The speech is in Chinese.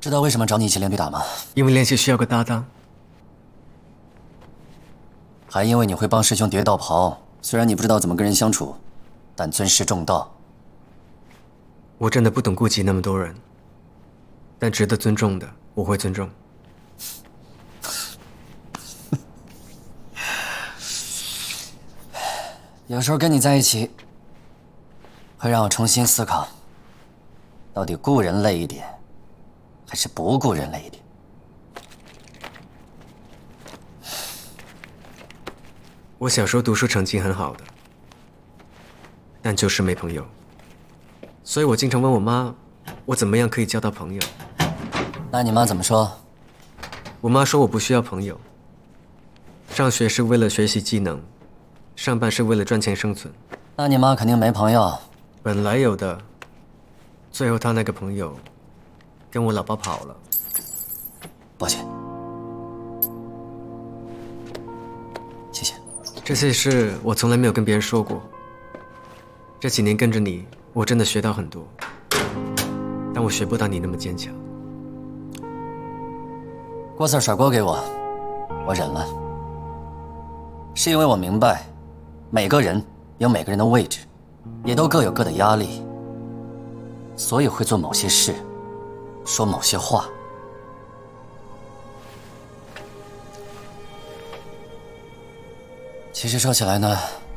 知道为什么找你一起练对打吗？ 因为练习需要个搭档， 还因为你会帮师兄叠道袍。虽然你不知道怎么跟人相处，但尊师重道。 我真的不懂顾及那么多人，但值得尊重的，我会尊重。 有时候跟你在一起，会让我重新思考，到底顾人累一点，还是不顾人累一点。 我小时候读书成绩很好的，但就是没朋友，所以我经常问我妈，我怎么样可以交到朋友？ 那你妈怎么说？ 我妈说我不需要朋友，上学是为了学习技能，上班是为了赚钱生存。 那你妈肯定没朋友。 本来有的，最后她那个朋友跟我老爸跑了。 抱歉，谢谢。 这些事我从来没有跟别人说过。这几年跟着你，我真的学到很多，但我学不到你那么坚强。 郭 Sir 甩锅给我，我忍了，是因为我明白，每个人有每个人的位置，也都各有各的压力，所以会做某些事，说某些话。其实说起来呢，